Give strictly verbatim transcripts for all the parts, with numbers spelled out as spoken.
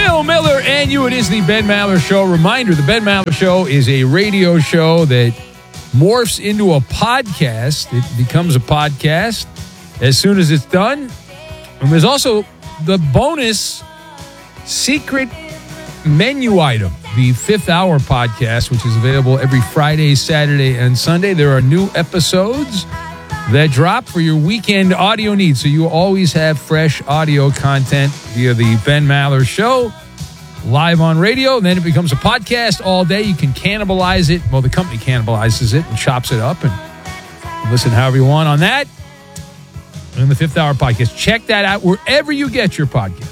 Bill Miller and you. It is the Ben Maller Show. Reminder, the Ben Maller Show is a radio show that morphs into a podcast. It becomes a podcast as soon as it's done. And there's also the bonus secret menu item, the Fifth Hour podcast, which is available every Friday, Saturday, and Sunday. There are new episodes that drop for your weekend audio needs, so you always have fresh audio content via the Ben Maller Show, live on radio. And then it becomes a podcast all day. You can cannibalize it. Well, the company cannibalizes it and chops it up and listen however you want on that. And the Fifth Hour podcast. Check that out wherever you get your podcast.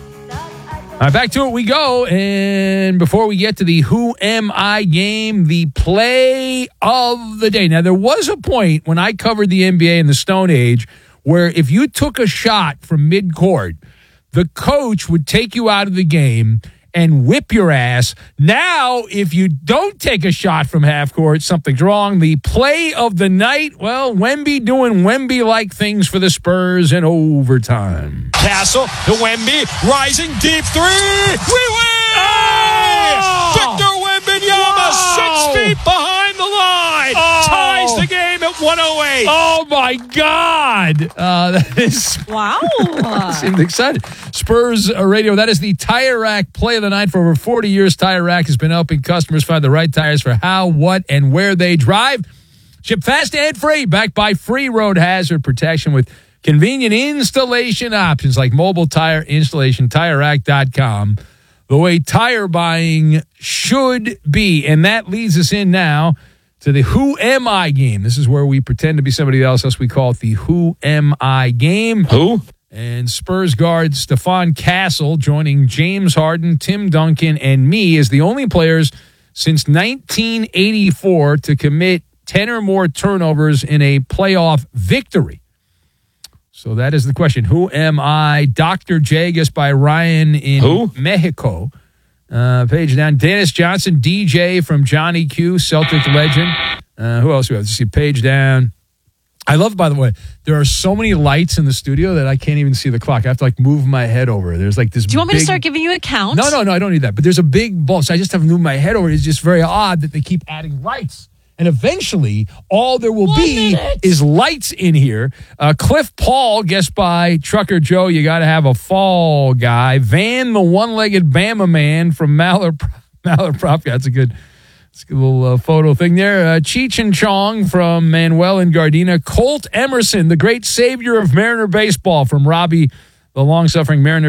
All right, back to it we go. And before we get to the Who Am I game, the play of the day. Now, there was a point when I covered the N B A in the Stone Age where if you took a shot from midcourt, the coach would take you out of the game and whip your ass. Now, if you don't take a shot from half court, something's wrong. The play of the night, well, Wemby doing Wemby-like things for the Spurs in overtime. Castle to Wemby, rising deep three. We win! Oh! Victor Wembanyama, Wow! six feet behind the line, Oh! ties the game at one oh eight. Oh, my God. Uh, that is... Wow. Seemed excited. Spurs uh, Radio, that is the Tire Rack play of the night. For over forty years, Tire Rack has been helping customers find the right tires for how, what, and where they drive. Ship fast and free, backed by free road hazard protection with convenient installation options like mobile tire installation, tire rack dot com. The way tire buying should be. And that leads us in now to the Who Am I game. This is where we pretend to be somebody else, thus we call it the Who Am I game. Who? And Spurs guard Stephon Castle joining James Harden, Tim Duncan, and me as the only players since nineteen eighty-four to commit ten or more turnovers in a playoff victory. So that is the question. Who am I? Doctor J, guessed by Ryan in Who? Mexico. Uh, page down. Dennis Johnson, D J from Johnny Q, Celtic legend. Uh, who else do we have? Let's see. Page down. I love, by the way, there are so many lights in the studio that I can't even see the clock. I have to like move my head over. There's like this. Do you want big... me to start giving you a count? No, no, no. I don't need that. But there's a big bulb, so I just have to move my head over. It's just very odd that they keep adding lights. And eventually, all there will One be minute. is lights in here. Uh, Cliff Paul, guessed by Trucker Joe, you got to have a fall guy. Van, the one-legged Bama man from Maller, Maller Prop. Yeah, that's a good, that's a good little uh, photo thing there. Uh, Cheech and Chong from Manuel and Gardena. Colt Emerson, the great savior of Mariner baseball from Robbie, the long-suffering Mariner